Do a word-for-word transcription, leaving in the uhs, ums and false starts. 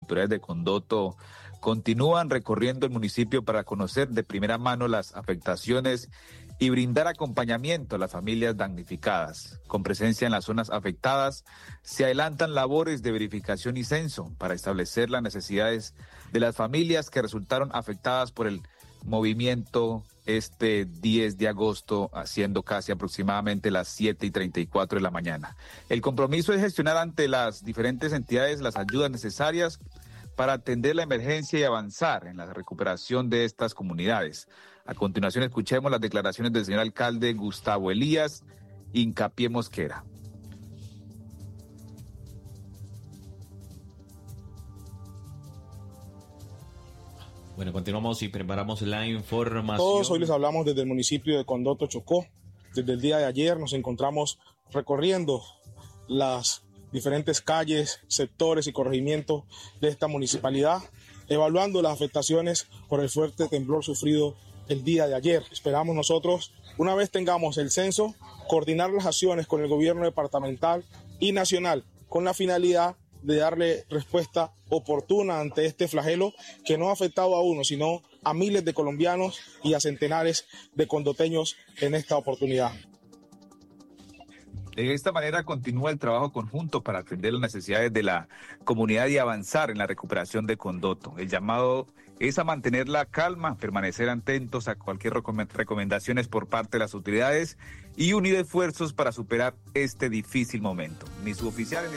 autoridades de Condoto continúan recorriendo el municipio para conocer de primera mano las afectaciones y brindar acompañamiento a las familias damnificadas. Con presencia en las zonas afectadas, se adelantan labores de verificación y censo para establecer las necesidades de las familias que resultaron afectadas por el movimiento este diez de agosto, haciendo casi aproximadamente las siete y treinta y cuatro de la mañana. El compromiso es gestionar ante las diferentes entidades las ayudas necesarias para atender la emergencia y avanzar en la recuperación de estas comunidades. A continuación escuchemos las declaraciones del señor alcalde Gustavo Elías Hincapié Mosquera. Bueno, continuamos y preparamos la información. Todos hoy les hablamos desde el municipio de Condoto, Chocó. Desde el día de ayer nos encontramos recorriendo las diferentes calles, sectores y corregimientos de esta municipalidad, evaluando las afectaciones por el fuerte temblor sufrido el día de ayer. Esperamos nosotros, una vez tengamos el censo, coordinar las acciones con el gobierno departamental y nacional con la finalidad de darle respuesta oportuna ante este flagelo que no ha afectado a uno, sino a miles de colombianos y a centenares de condoteños en esta oportunidad. De esta manera continúa el trabajo conjunto para atender las necesidades de la comunidad y avanzar en la recuperación de Condoto. El llamado es a mantener la calma, permanecer atentos a cualquier recomendaciones por parte de las autoridades y unir esfuerzos para superar este difícil momento. Mis suboficiales